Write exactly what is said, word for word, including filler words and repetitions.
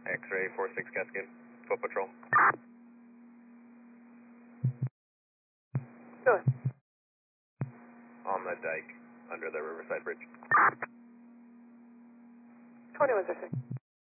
X-ray four six Cascade, foot patrol. Go ahead. On the dike, under the Riverside Bridge. twenty-one, sir.